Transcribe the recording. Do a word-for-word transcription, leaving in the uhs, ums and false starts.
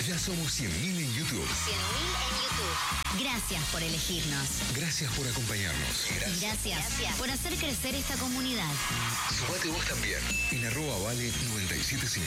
Ya somos cien mil en YouTube. cien mil en YouTube. Gracias por elegirnos. Gracias por acompañarnos. Gracias. Gracias, Gracias por hacer crecer esta comunidad. Sumate vos también en arroba vale noventa y siete punto cinco.